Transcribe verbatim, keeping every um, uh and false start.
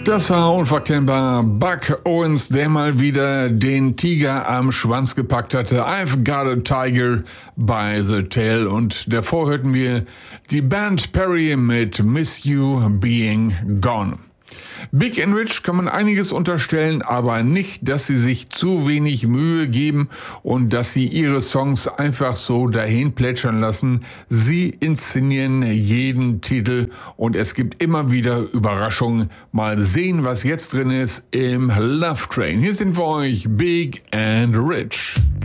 Das war unverkennbar Buck Owens, der mal wieder den Tiger am Schwanz gepackt hatte. I've got a tiger by the tail. Und davor hörten wir die Band Perry mit Miss You Being Gone. Big and Rich kann man einiges unterstellen, aber nicht, dass sie sich zu wenig Mühe geben und dass sie ihre Songs einfach so dahin plätschern lassen. Sie inszenieren jeden Titel und es gibt immer wieder Überraschungen. Mal sehen, was jetzt drin ist im Love Train. Hier sind für euch Big and Rich.